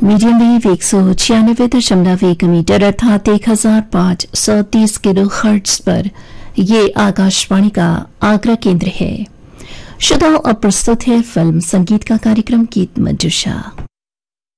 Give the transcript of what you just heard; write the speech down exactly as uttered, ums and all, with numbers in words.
Medium wave एक सौ छियानबे दशमलव एक मीटर अर्थात एक हजार पांच सौ तीस किलो हर्ट्ज पर ये आकाशवाणी का आगरा केंद्र है। श्रोताओं, अब प्रस्तुत है फिल्म संगीत का कार्यक्रम गीत मंजूषा।